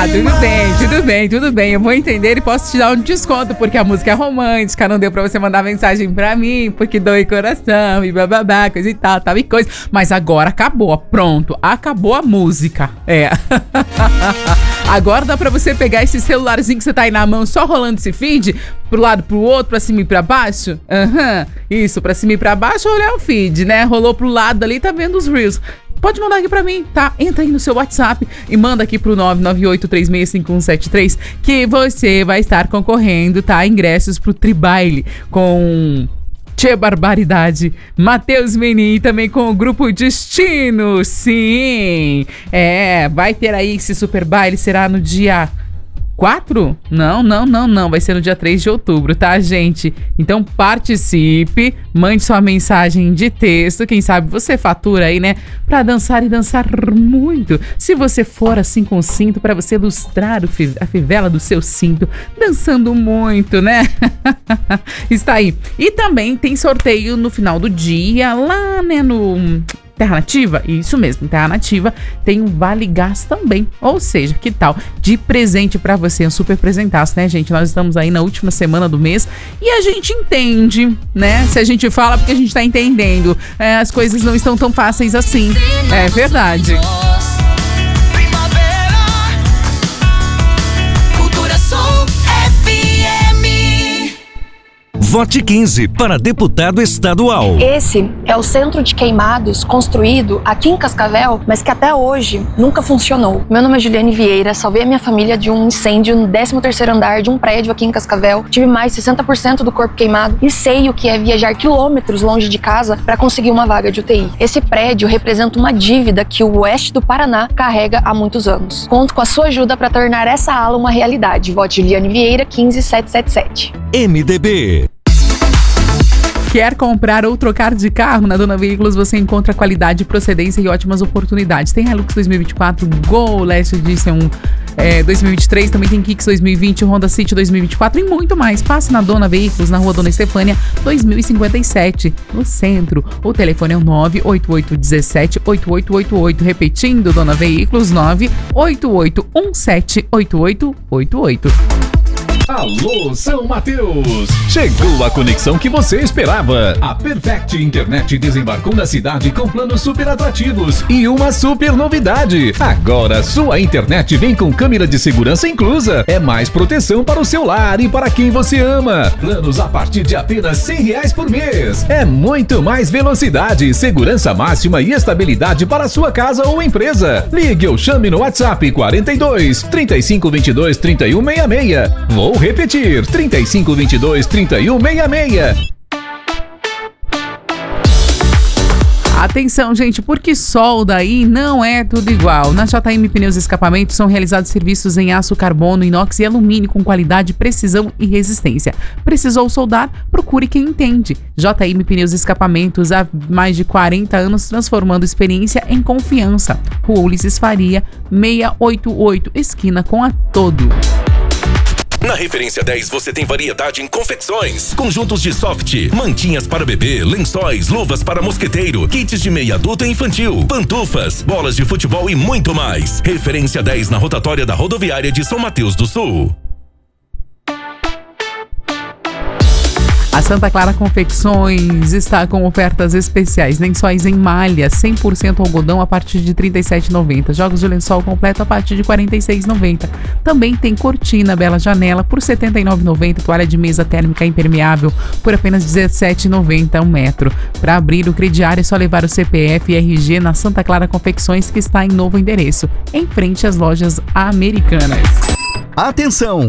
tudo bem. Eu vou entender e posso te dar um desconto, porque a música é romântica, não deu pra você mandar mensagem pra mim, porque dói coração e bababá, coisa e tal e coisa. Mas agora acabou, pronto, acabou a música. Agora dá pra você pegar esse celularzinho que você tá aí na mão, só rolando esse feed, pro lado, pro outro, pra cima e pra baixo. Isso, pra cima e pra baixo, olhar o feed, né? Rolou pro lado ali, tá vendo os Reels. Pode mandar aqui pra mim, tá? Entra aí no seu WhatsApp e manda aqui pro 998365173 que você vai estar concorrendo, tá? Ingressos pro Tribaile com Tchê Barbaridade, Matheus Menin e também com o Grupo Destino, sim! Vai ter aí esse super baile, será no dia 4? Não, vai ser no dia 3 de outubro, tá, gente? Então participe, mande sua mensagem de texto, quem sabe você fatura aí, né? Pra dançar e dançar muito. Se você for assim com cinto, pra você ilustrar a fivela do seu cinto, dançando muito, né? Está aí. E também tem sorteio no final do dia, lá, né, no Terra Nativa, isso mesmo, Terra Nativa tem um Vale Gás também, ou seja, que tal de presente pra você, um super presentaço, né, gente? Nós estamos aí na última semana do mês e a gente entende, né? Se a gente fala porque a gente tá entendendo, as coisas não estão tão fáceis assim, é verdade. Vote 15 para deputado estadual. Esse é o centro de queimados construído aqui em Cascavel, mas que até hoje nunca funcionou. Meu nome é Juliane Vieira, salvei a minha família de um incêndio no 13º andar de um prédio aqui em Cascavel. Tive mais de 60% do corpo queimado e sei o que é viajar quilômetros longe de casa para conseguir uma vaga de UTI. Esse prédio representa uma dívida que o oeste do Paraná carrega há muitos anos. Conto com a sua ajuda para tornar essa ala uma realidade. Vote Juliane Vieira 15777. MDB. Quer comprar ou trocar de carro? Na Dona Veículos você encontra qualidade, procedência e ótimas oportunidades. Tem Hilux 2024, Gol Last Edition 2023, também tem Kicks 2020, Honda City 2024 e muito mais. Passe na Dona Veículos, na rua Dona Estefânia 2057, no centro. O telefone é o 988178888. Repetindo, Dona Veículos, 988178888. Alô, São Mateus! Chegou a conexão que você esperava. A Perfect Internet desembarcou na cidade com planos super atrativos e uma super novidade. Agora sua internet vem com câmera de segurança inclusa. É mais proteção para o seu lar e para quem você ama. Planos a partir de apenas R$100 por mês. É muito mais velocidade, segurança máxima e estabilidade para sua casa ou empresa. Ligue ou chame no WhatsApp 42 3522 3166. Vou repetir, 3522-3166. Atenção, gente, porque solda aí não é tudo igual. Na JM Pneus e Escapamentos são realizados serviços em aço, carbono, inox e alumínio com qualidade, precisão e resistência. Precisou soldar? Procure quem entende. JM Pneus e Escapamentos há mais de 40 anos transformando experiência em confiança. Rua Ulisses Faria, 688, esquina com a Todo. Na Referência 10 você tem variedade em confecções, conjuntos de soft, mantinhas para bebê, lençóis, luvas para mosqueteiro, kits de meia adulto e infantil, pantufas, bolas de futebol e muito mais. Referência 10 na rotatória da rodoviária de São Mateus do Sul. A Santa Clara Confecções está com ofertas especiais. Lençóis em malha, 100% algodão a partir de R$ 37,90. Jogos de lençol completo a partir de R$ 46,90. Também tem cortina Bela Janela por R$ 79,90. Toalha de mesa térmica impermeável por apenas R$ 17,90 um metro. Para abrir o crediário é só levar o CPF e RG na Santa Clara Confecções, que está em novo endereço, em frente às lojas Americanas. Atenção!